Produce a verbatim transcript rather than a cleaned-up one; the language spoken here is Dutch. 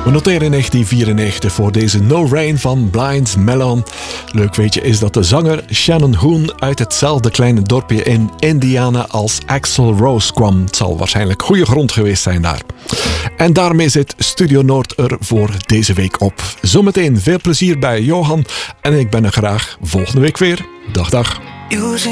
We noteren negentien vierennegentig voor deze No Rain van Blind Melon. Leuk weetje is dat de zanger Shannon Hoon uit hetzelfde kleine dorpje in Indiana als Axl Rose kwam. Het zal waarschijnlijk goede grond geweest zijn daar. En daarmee zit Studio Noord er voor deze week op. Zometeen veel plezier bij Johan en ik ben er graag volgende week weer. Dag dag.